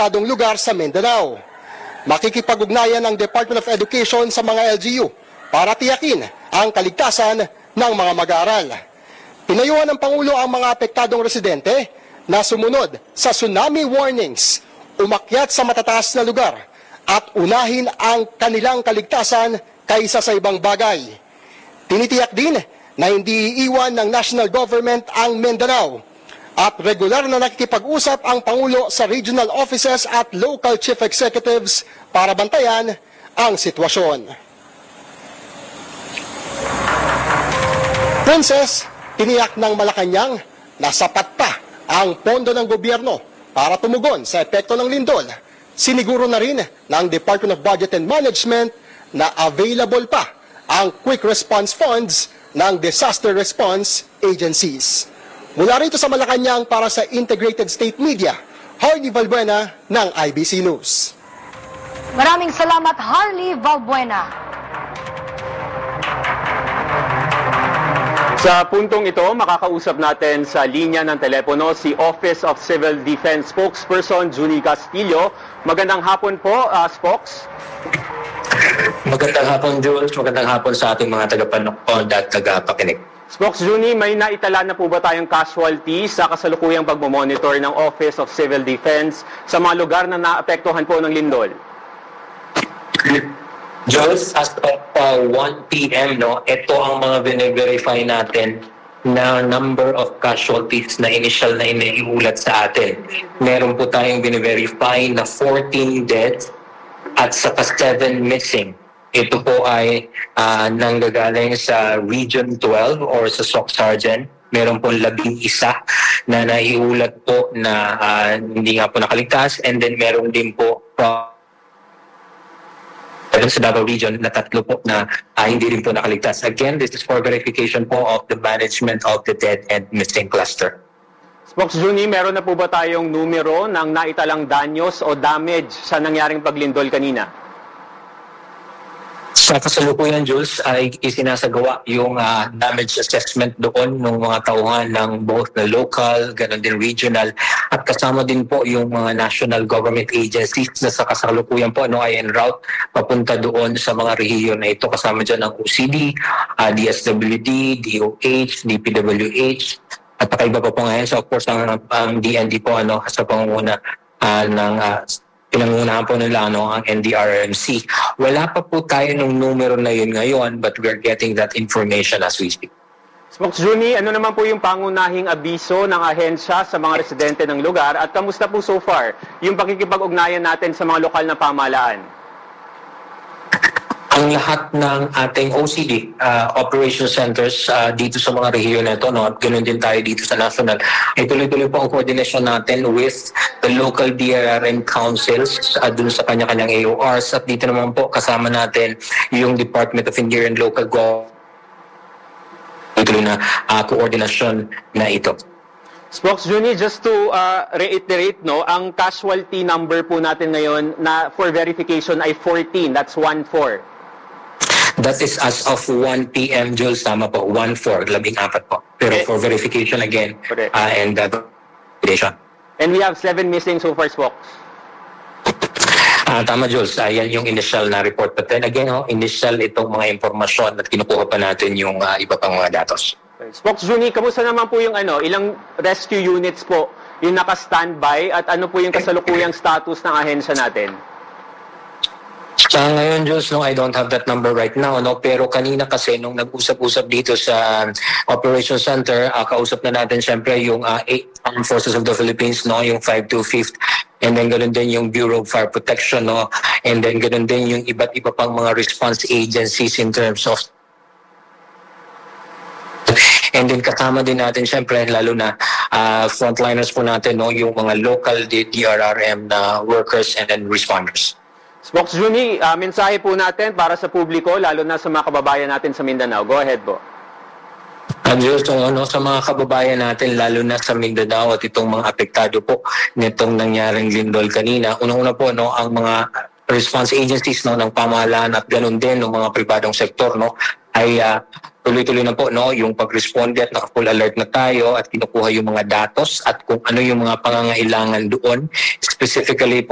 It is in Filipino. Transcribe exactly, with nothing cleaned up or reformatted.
apektadong lugar sa Mindanao. Makikipag-ugnayan ang Department of Education sa mga L G U para tiyakin ang kaligtasan ng mga mag-aaral. Pinayuhan ng Pangulo ang mga apektadong residente na sumunod sa tsunami warnings, umakyat sa matataas na lugar at unahin ang kanilang kaligtasan kaysa sa ibang bagay. Tinitiyak din na hindi iiwan ng national government ang Mindanao at regular na nakikipag-usap ang Pangulo sa regional offices at local chief executives para bantayan ang sitwasyon. Princess, tiniyak ng Malacanang na sapat pa ang pondo ng gobyerno para tumugon sa epekto ng lindol. Siniguro na rin ng Department of Budget and Management na available pa ang quick response funds ng disaster response agencies. Mula rito sa Malacanang para sa Integrated State Media, Harley Valbuena ng I B C News. Maraming salamat, Harley Valbuena. Sa puntong ito, makakausap natin sa linya ng telepono si Office of Civil Defense Spokesperson Junie Castillo. Magandang hapon po, uh, Spokes. Magandang hapon, Jules. Magandang hapon sa ating mga tagapanood at tagapakinig. Spokes Junie, may naitala na po ba tayong casualty sa kasalukuyang pagmamonitor ng Office of Civil Defense sa mga lugar na naapektuhan po ng lindol? Jules, as of uh, one p m, no, ito ang mga bine-verify natin na number of casualties na initial na iniulat sa atin. Meron po tayong bine-verify na fourteen deaths at saka seven missing. Ito po ay uh, nanggagaling sa Region twelve or sa S O C Sergeant. Meron po labing isa na naiulat po na uh, hindi nga po nakaligtas, and then meron din po uh, sa Davao Region na tatlo po na uh, hindi rin po nakaligtas. Again, this is for verification po of the management of the dead and missing cluster. Spokes Junie, meron na po ba tayong numero ng naitalang danyos o damage sa nangyaring paglindol kanina? Sa kasalukuyan, Jules, ay isinasagawa yung uh, damage assessment doon ng mga tauhan ng both na local, ganoon din regional, at kasama din po yung mga national government agencies na sa kasalukuyan po ano, ay en route papunta doon sa mga rehiyon na ito. Kasama dyan ang O C D, uh, D S W D, D O H, D P W H, at pakaiba pa po ngayon. So of course, ang, ang D N D po ano, sa pangunguna uh, ng uh, pinangunahan po nila ano, ang N D R M C. Wala pa po tayo ng numero na yun ngayon, but we're getting that information as we speak. Spokes Junie, ano naman po yung pangunahing abiso ng ahensya sa mga residente ng lugar at kamusta po so far yung pakikipag-ugnayan natin sa mga lokal na pamahalaan? Ang lahat ng ating O C D, uh, operation centers uh, dito sa mga rehiyon na ito, no, at ganoon din tayo dito sa national, ay tuloy-tuloy po ang coordination natin with the local D R R M councils uh, dun sa kanya-kanyang A O Rs, at dito naman po kasama natin yung Department of Interior and Local Government, tuloy na uh, koordinasyon na ito. Spokes Junie, just to uh, reiterate, no, ang casualty number po natin ngayon na for verification ay fourteen, that's one four. That is as of one p m, Jules. Tama po, one four, labing apat po. Pero Okay. for verification again, Correct. uh, and uh, validation. And we have seven missing so far, Spokes. Ah, tama, Jules. Uh, yan yung initial na report. But then again, oh, initial itong mga impormasyon at kinukuha pa natin yung uh, iba pang mga datos. Spokes Junie, kamusta naman po yung ano, ilang rescue units po yung naka-standby at ano po yung kasalukuyang status ng ahensya natin? Sa ngayon, Jules, no, I don't have that number right now, no, pero kanina kasi nung nag-usap-usap dito sa Operation Center, uh, kausap na natin siyempre yung uh, eight Armed Forces of the Philippines, no, yung five two fifth, and then ganoon din yung Bureau of Fire Protection, no, and then ganoon din yung iba't iba pang mga response agencies in terms of. And then kasama din natin siyempre lalo na uh, frontliners po natin, no, yung mga local D R R M na workers and then responders. Spokes Junie, uh, mensahe po natin para sa publiko, lalo na sa mga kababayan natin sa Mindanao. Go ahead po. Andres, so, ano, sa mga kababayan natin, lalo na sa Mindanao at itong mga apektado po nitong nangyaring lindol kanina. Unang-una po, no, ang mga response agencies, no, ng pamahalaan at ganun din ng mga pribadong sektor, no, ay uh, tuloy-tuloy na po, no, yung pag-responde at naka-full alert na tayo at kinukuha yung mga datos at kung ano yung mga pangangailangan doon. Specifically po